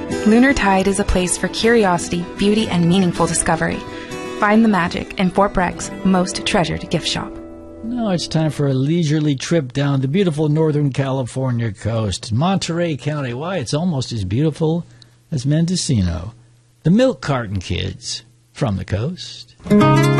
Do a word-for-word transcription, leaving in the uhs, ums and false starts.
Lunar Tide is a place for curiosity, beauty, and meaningful discovery. Find the magic in Fort Bregg's most treasured gift shop. Now it's time for a leisurely trip down the beautiful Northern California coast. Monterey County, why, it's almost as beautiful as Mendocino. The Milk Carton Kids from the coast.